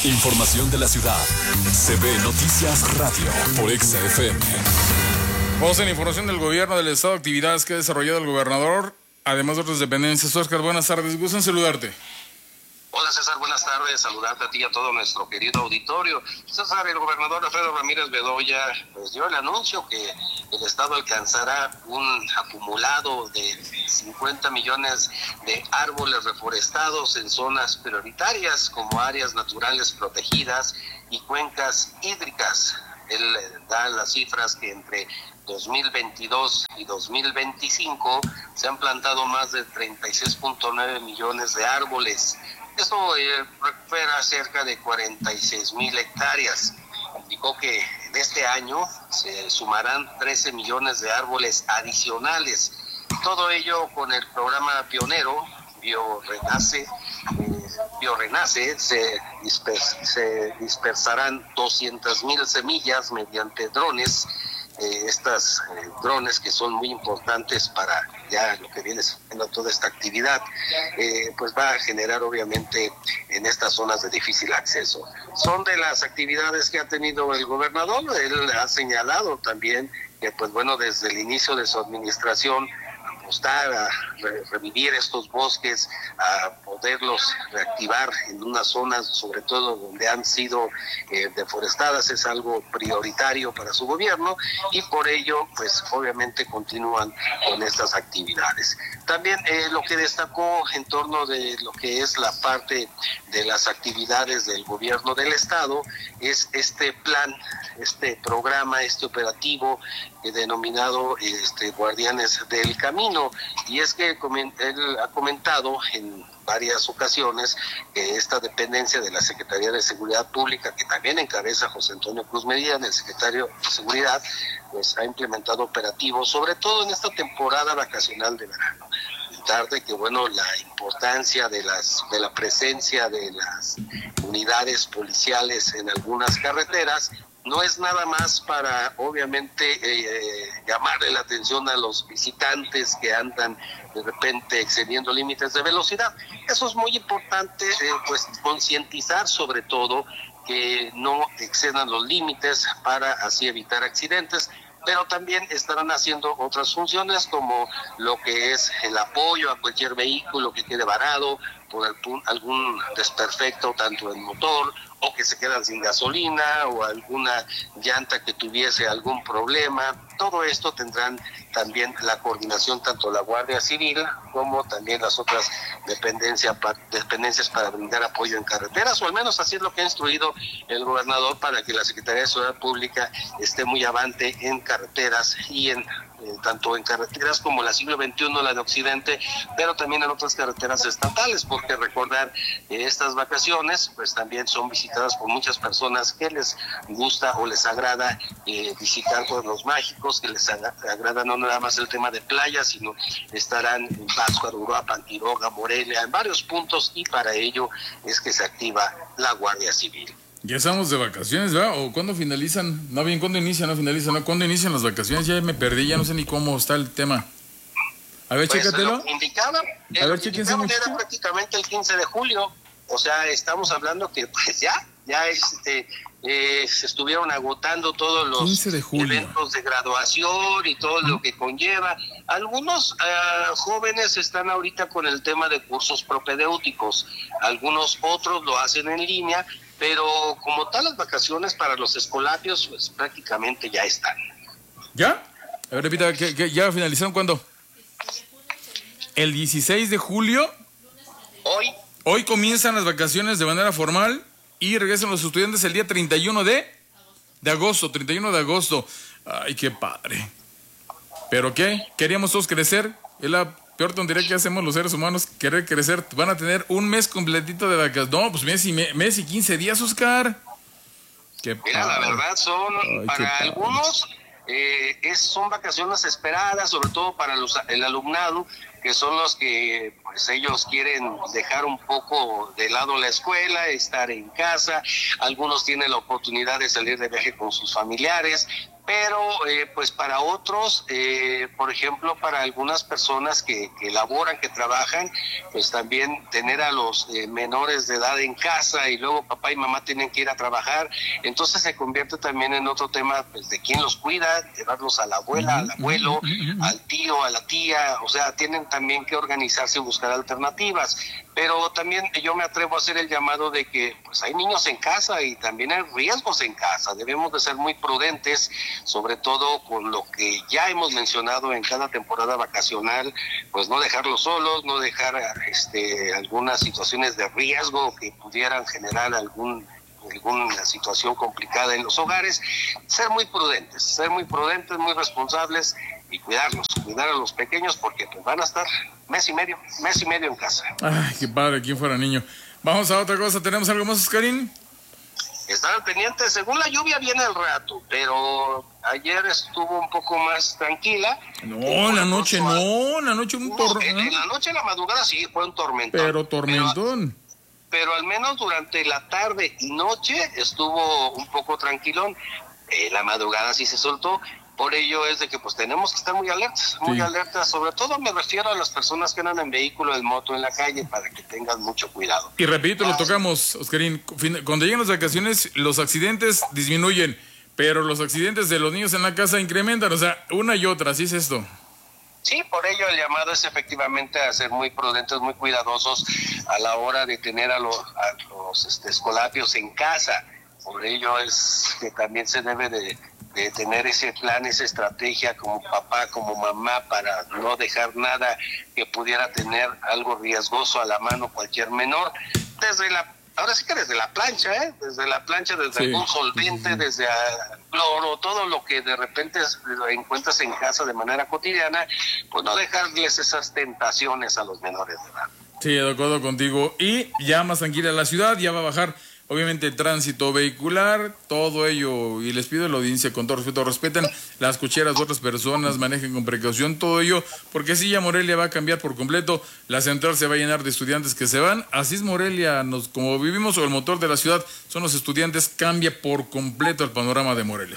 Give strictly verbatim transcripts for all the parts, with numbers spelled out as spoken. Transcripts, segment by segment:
Información de la ciudad. C B Noticias Radio por Exa F M. Vamos en información del gobierno del estado, actividades que ha desarrollado el gobernador, además de otras dependencias. Óscar, buenas tardes, gusto en saludarte. Hola César, buenas tardes, saludarte a ti y a todo nuestro querido auditorio. César, el gobernador Alfredo Ramírez Bedoya pues dio el anuncio que el estado alcanzará un acumulado de cincuenta millones de árboles reforestados en zonas prioritarias como áreas naturales protegidas y cuencas hídricas. Él da las cifras que entre dos mil veintidós y dos mil veinticinco se han plantado más de treinta y seis punto nueve millones de árboles. Esto eh, recupera cerca de cuarenta y seis mil hectáreas. Indicó que en este año se sumarán trece millones de árboles adicionales. Todo ello con el programa pionero BioRenace. Eh, BioRenace se, dispers- se dispersarán doscientas mil semillas mediante drones. Eh, estas eh, drones que son muy importantes para ya lo que viene siendo toda esta actividad, eh, pues va a generar obviamente en estas zonas de difícil acceso. Son de las actividades que ha tenido el gobernador. Él ha señalado también que pues bueno, desde el inicio de su administración apostar a re- revivir estos bosques, a poderlos reactivar en unas zonas, sobre todo donde han sido eh, deforestadas, es algo prioritario para su gobierno y por ello, pues obviamente continúan con estas actividades. También eh, lo que destacó en torno de lo que es la parte de las actividades del gobierno del estado es este plan, este programa, este operativo eh, denominado este, Guardianes del Camino. Y es que él ha comentado en varias ocasiones que esta dependencia de la Secretaría de Seguridad Pública, que también encabeza José Antonio Cruz Medina, el secretario de Seguridad, pues ha implementado operativos, sobre todo en esta temporada vacacional de verano. Tarde que bueno, la importancia de las de la presencia de las unidades policiales en algunas carreteras no es nada más para obviamente eh, llamarle la atención a los visitantes que andan de repente excediendo límites de velocidad. Eso es muy importante, eh, pues concientizar sobre todo que no excedan los límites para así evitar accidentes, pero también estarán haciendo otras funciones como lo que es el apoyo a cualquier vehículo que quede varado por algún desperfecto tanto en motor o que se quedan sin gasolina o alguna llanta que tuviese algún problema. Todo esto tendrán también la coordinación tanto la Guardia Civil como también las otras dependencias, dependencias para brindar apoyo en carreteras, o al menos así es lo que ha instruido el gobernador para que la Secretaría de Seguridad Pública esté muy avante en carreteras y en Eh, tanto en carreteras como la siglo veintiuno, la de Occidente, pero también en otras carreteras estatales, porque recordar eh, estas vacaciones pues también son visitadas por muchas personas que les gusta o les agrada eh, visitar pueblos mágicos, que les ag- agrada no nada más el tema de playa, sino estarán en Pátzcuaro, Uruapan, Quiroga, Morelia, en varios puntos, y para ello es que se activa la Guardia Civil. Ya estamos de vacaciones, ¿verdad? ¿O cuándo finalizan? No bien, ¿cuándo inician? No finalizan, ¿no? ¿Cuándo inician las vacaciones? Ya me perdí, ya no sé ni cómo está el tema. A ver, pues chécatelo. Lo que indicaba, A ver, chéquense mucho. Era prácticamente el quince de julio, o sea, estamos hablando que pues ya, ya este, eh, se estuvieron agotando todos los quince de julio. eventos de graduación y todo lo que conlleva. Algunos uh, jóvenes están ahorita con el tema de cursos propedéuticos, algunos otros lo hacen en línea, pero como tal las vacaciones para los escolapios pues prácticamente ya están. ¿Ya? A ver, repita, ¿qué, qué, ¿ya finalizaron cuándo? El dieciséis de julio. Hoy. Hoy comienzan las vacaciones de manera formal y regresan los estudiantes el día treinta y uno de, de agosto, treinta y uno de agosto. Ay, qué padre. ¿Pero qué? ¿Queríamos todos crecer? Es la peor tontería que hacemos los seres humanos, querer crecer. Van a tener un mes completito de vacaciones. No, pues mes y, mes y quince días, Oscar. Qué Mira, la verdad son, Ay, para algunos, eh, es, son vacaciones esperadas, sobre todo para los, el alumnado, que son los que pues ellos quieren dejar un poco de lado la escuela, estar en casa. Algunos tienen la oportunidad de salir de viaje con sus familiares, pero eh, pues para otros, eh, por ejemplo, para algunas personas que, que laboran, que trabajan, pues también tener a los eh, menores de edad en casa y luego papá y mamá tienen que ir a trabajar, entonces se convierte también en otro tema, pues de quién los cuida, llevarlos a la abuela, al abuelo, al tío, a la tía, o sea, tienen también que organizarse y buscar alternativas. Pero también yo me atrevo a hacer el llamado de que pues hay niños en casa y también hay riesgos en casa. Debemos de ser muy prudentes, sobre todo con lo que ya hemos mencionado en cada temporada vacacional, pues no dejarlos solos, no dejar este, algunas situaciones de riesgo que pudieran generar algún alguna situación complicada en los hogares. Ser muy prudentes, ser muy prudentes, muy responsables y cuidarlos, cuidar a los pequeños porque pues van a estar mes y medio, mes y medio en casa. Ay, qué padre, quién fuera niño. Vamos a otra cosa, ¿tenemos algo más, Oscarín? Estar al pendiente, según la lluvia viene al rato, pero ayer estuvo un poco más tranquila. No, en la noche no, en la noche un tormentón. En, en la noche, en la madrugada sí, fue un tormentón. Pero tormentón. Pero, pero al menos durante la tarde y noche estuvo un poco tranquilón. Eh, la madrugada sí se soltó. Por ello es de que pues tenemos que estar muy alertas, muy sí. alertas, sobre todo me refiero a las personas que andan en vehículo, en moto, en la calle, para que tengan mucho cuidado. Y repito, lo tocamos, Oscarín, cuando llegan las vacaciones los accidentes disminuyen, pero los accidentes de los niños en la casa incrementan, o sea, una y otra, así es esto. Sí, por ello el llamado es efectivamente a ser muy prudentes, muy cuidadosos a la hora de tener a los, a los este, escolapios en casa. Por ello es que también se debe de, de tener ese plan, esa estrategia como papá, como mamá, para no dejar nada que pudiera tener algo riesgoso a la mano cualquier menor. Desde la, ahora sí que desde la plancha, ¿eh? Desde la plancha, desde sí. algún solvente, sí, sí. desde a, cloro, todo lo que de repente encuentras en casa de manera cotidiana, pues no dejarles esas tentaciones a los menores de edad. Sí, de acuerdo contigo. Y ya más tranquila la ciudad, ya va a bajar obviamente el tránsito vehicular, todo ello, y les pido a la audiencia con todo respeto, respeten las cocheras de otras personas, manejen con precaución todo ello, porque si ya Morelia va a cambiar por completo, la central se va a llenar de estudiantes que se van, así es Morelia, nos, como vivimos, o el motor de la ciudad son los estudiantes, cambia por completo el panorama de Morelia.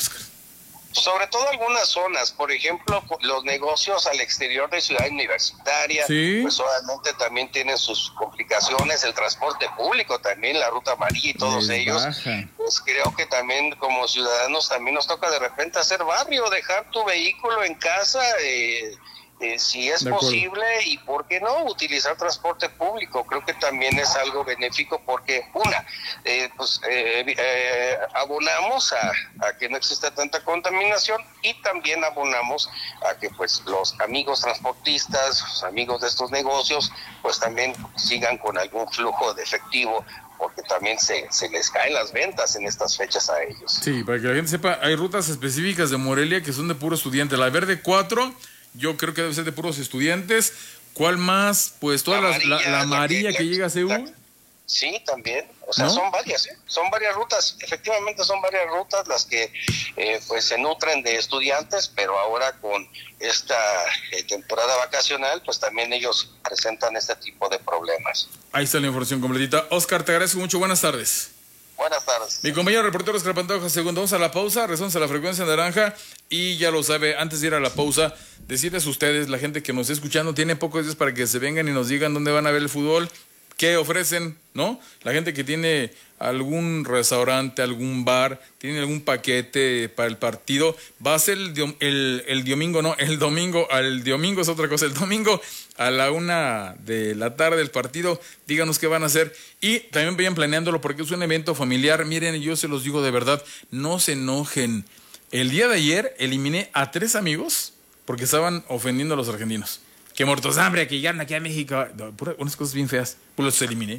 Sobre todo algunas zonas, por ejemplo, los negocios al exterior de Ciudad Universitaria, ¿sí? Pues obviamente también tienen sus complicaciones, el transporte público también, la ruta amarilla y todos Les ellos, baja. Pues creo que también como ciudadanos también nos toca de repente hacer barrio, dejar tu vehículo en casa, eh, Eh, si es posible y por qué no utilizar transporte público. Creo que también es algo benéfico porque una eh, pues eh, eh, abonamos a, a que no exista tanta contaminación y también abonamos a que pues los amigos transportistas, los amigos de estos negocios pues también sigan con algún flujo de efectivo, porque también se, se les caen las ventas en estas fechas a ellos. Sí, para que la gente sepa, hay rutas específicas de Morelia que son de puro estudiante. La Verde cuatro yo creo que debe ser de puros estudiantes. ¿Cuál más? Pues toda la, amarilla, la, la amarilla la que, que llega a C U. La, sí, también. O sea, ¿no? Son varias, ¿eh? Son varias rutas. Efectivamente son varias rutas las que eh, pues se nutren de estudiantes, pero ahora con esta eh, temporada vacacional, pues también ellos presentan este tipo de problemas. Ahí está la información completita. Oscar, te agradezco mucho. Buenas tardes. Buenas tardes. Mi compañero reportero Oscar Pantoja, segundo, vamos a la pausa, regresamos a la frecuencia naranja y ya lo sabe, antes de ir a la pausa, decirles a ustedes, la gente que nos está escuchando, tiene pocos días para que se vengan y nos digan dónde van a ver el fútbol, qué ofrecen, ¿no? La gente que tiene algún restaurante, algún bar, tiene algún paquete para el partido, va a ser el, el, el domingo, no, el domingo, el domingo es otra cosa, el domingo a la una de la tarde del partido, díganos qué van a hacer y también vayan planeándolo porque es un evento familiar. Miren, yo se los digo de verdad, no se enojen. El día de ayer eliminé a tres amigos porque estaban ofendiendo a los argentinos. Que muertos de hambre, que llegaron aquí a México, no, pura, unas cosas bien feas, pues los eliminé.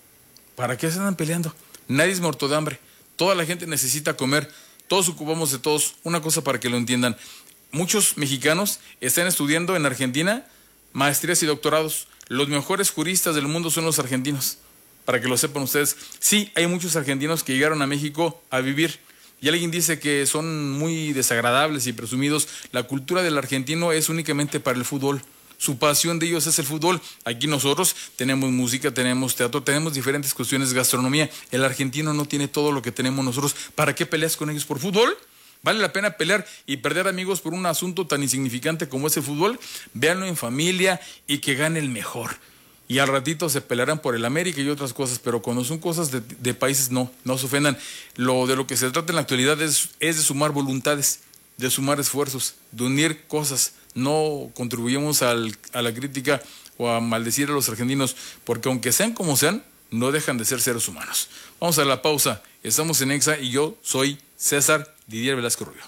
¿Para qué se andan peleando? Nadie es muerto de hambre, toda la gente necesita comer, todos ocupamos de todos. Una cosa para que lo entiendan, muchos mexicanos están estudiando en Argentina maestrías y doctorados. Los mejores juristas del mundo son los argentinos, para que lo sepan ustedes. Sí, hay muchos argentinos que llegaron a México a vivir y alguien dice que son muy desagradables y presumidos. La cultura del argentino es únicamente para el fútbol. Su pasión de ellos es el fútbol. Aquí nosotros tenemos música, tenemos teatro, tenemos diferentes cuestiones de gastronomía. El argentino no tiene todo lo que tenemos nosotros. ¿Para qué peleas con ellos por fútbol? Vale la pena pelear y perder amigos por un asunto tan insignificante como es el fútbol. Véanlo en familia y que gane el mejor. Y al ratito se pelearán por el América y otras cosas, pero cuando son cosas de, de países, no, no se ofendan. Lo de lo que se trata en la actualidad es, es de sumar voluntades, de sumar esfuerzos, de unir cosas. No contribuimos al, a la crítica o a maldecir a los argentinos, porque aunque sean como sean, no dejan de ser seres humanos. Vamos a la pausa. Estamos en Exa y yo soy César Didier Velasco Rubio.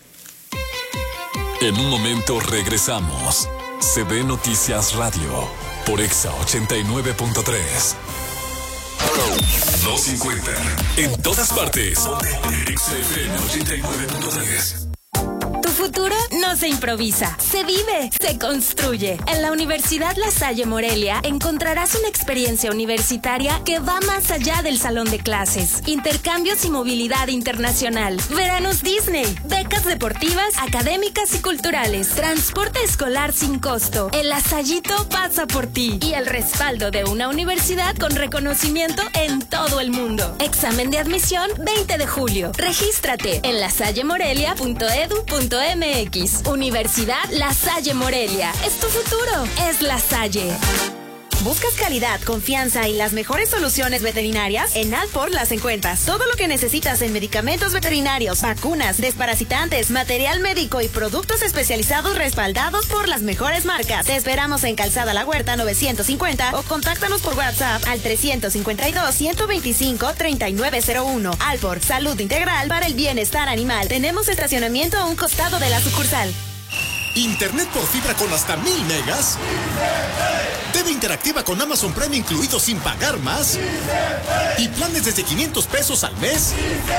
En un momento regresamos. C B Noticias Radio por Exa ochenta y nueve punto tres. doscientos cincuenta. En todas partes. Exa F M ochenta y nueve punto tres. Tu futuro no se improvisa, se vive, se construye. En la Universidad La Salle Morelia encontrarás una experiencia universitaria que va más allá del salón de clases. Intercambios y movilidad internacional, veranos Disney, becas deportivas, académicas y culturales, transporte escolar sin costo. El Lasallito pasa por ti y el respaldo de una universidad con reconocimiento en todo el mundo. Examen de admisión veinte de julio. Regístrate en lasallemorelia punto edu punto m x. Universidad La Salle Morelia. Es tu futuro, es La Salle. ¿Buscas calidad, confianza y las mejores soluciones veterinarias? En Alpor las encuentras. Todo lo que necesitas en medicamentos veterinarios, vacunas, desparasitantes, material médico y productos especializados respaldados por las mejores marcas. Te esperamos en Calzada La Huerta novecientos cincuenta o contáctanos por WhatsApp al trescientos cincuenta y dos, ciento veinticinco, treinta y nueve cero uno. Alpor, salud integral para el bienestar animal. Tenemos estacionamiento a un costado de la sucursal. Internet por fibra con hasta mil megas. T V interactiva con Amazon Prime incluido sin pagar más. Y planes desde quinientos pesos al mes.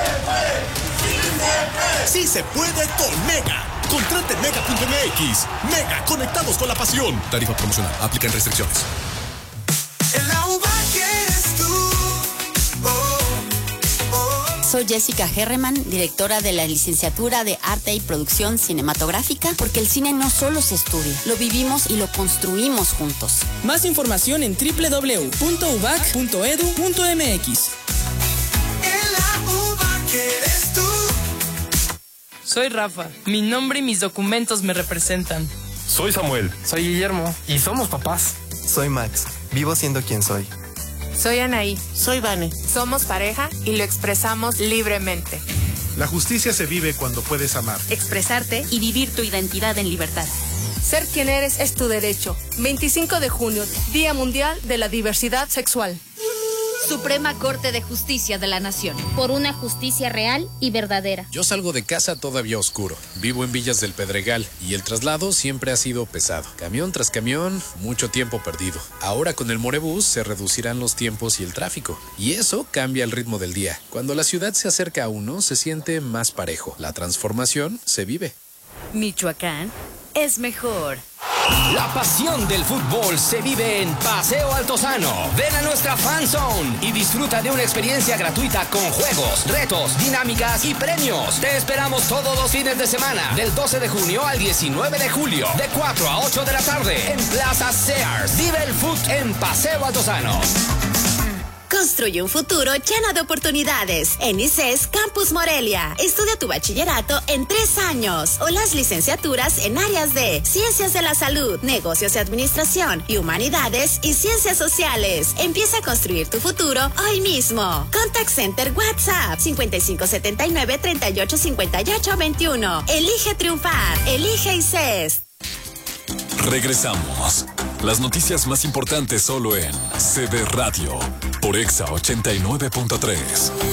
Sí se puede con Mega. Contrate mega punto m x. Mega, conectados con la pasión. Tarifa promocional. Aplican restricciones. El agua que eres tú. Soy Jessica Herreman, directora de la licenciatura de Arte y Producción Cinematográfica, porque el cine no solo se estudia, lo vivimos y lo construimos juntos. Más información en doble u doble u doble u punto u b a c punto edu punto m x. El agua que eres tú. Soy Rafa, mi nombre y mis documentos me representan. Soy Samuel. Soy Guillermo y somos papás. Soy Max, vivo siendo quien soy. Soy Anaí. Soy Vane. Somos pareja y lo expresamos libremente. La justicia se vive cuando puedes amar, expresarte y vivir tu identidad en libertad. Ser quien eres es tu derecho. veinticinco de junio, Día Mundial de la Diversidad Sexual. Suprema Corte de Justicia de la Nación. Por una justicia real y verdadera. Yo salgo de casa todavía oscuro. Vivo en Villas del Pedregal y el traslado siempre ha sido pesado. Camión tras camión, mucho tiempo perdido. Ahora con el Morebús se reducirán los tiempos y el tráfico. Y eso cambia el ritmo del día. Cuando la ciudad se acerca a uno, se siente más parejo. La transformación se vive. Michoacán es mejor. La pasión del fútbol se vive en Paseo Altozano. Ven a nuestra Fan Zone y disfruta de una experiencia gratuita con juegos, retos, dinámicas y premios. Te esperamos todos los fines de semana, del doce de junio al diecinueve de julio, de cuatro a ocho de la tarde, en Plaza Sears. Vive el fut en Paseo Altozano. Construye un futuro lleno de oportunidades. En I C E S Campus Morelia. Estudia tu bachillerato en tres años o las licenciaturas en áreas de Ciencias de la Salud, Negocios y Administración y Humanidades y Ciencias Sociales. Empieza a construir tu futuro hoy mismo. Contact Center WhatsApp cincuenta y cinco setenta y nueve, treinta y ocho, cincuenta y ocho, veintiuno. Elige triunfar. Elige I C E S. Regresamos. Las noticias más importantes solo en C B Radio por Exa ochenta y nueve punto tres.